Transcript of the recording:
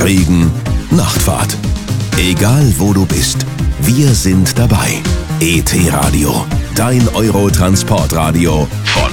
Regen, Nachtfahrt. Egal wo du bist, wir sind dabei. ET Radio, dein Eurotransportradio von